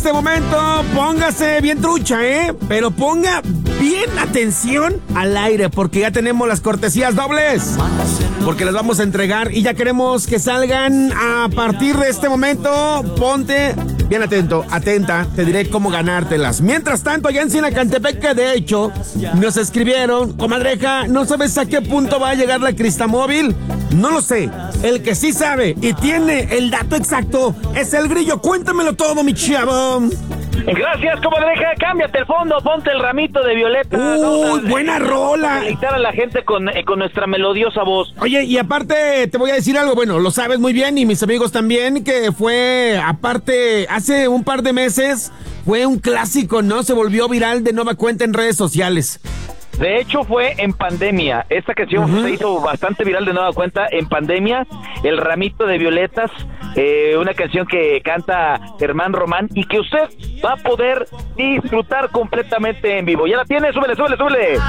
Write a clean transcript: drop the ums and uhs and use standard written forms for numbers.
este momento, póngase bien trucha, pero ponga bien atención al aire, porque ya tenemos las cortesías dobles, porque las vamos a entregar y ya queremos que salgan a partir de este momento. Ponte bien atento, atenta, te diré cómo ganártelas. Mientras tanto, allá en Sinacantepec, que de hecho nos escribieron: comadreja, ¿no sabes a qué punto va a llegar la Cristamóvil? No lo sé. El que sí sabe y tiene el dato exacto es el Grillo. Cuéntamelo todo, mi chavo. Gracias, comadreja. Cámbiate el fondo, ponte el ramito de violeta. Buena rola. Deleitar a la gente con nuestra melodiosa voz. Oye, y aparte te voy a decir algo, bueno, lo sabes muy bien y mis amigos también, que fue, aparte, hace un par de meses, fue un clásico, ¿no? Se volvió viral de nueva cuenta en redes sociales. De hecho, fue en pandemia. Esta canción se hizo bastante viral de nueva cuenta en pandemia. El ramito de violetas, una canción que canta Germán Román y que usted va a poder disfrutar completamente en vivo. ¿Ya la tiene? Súbele, súbele, súbele.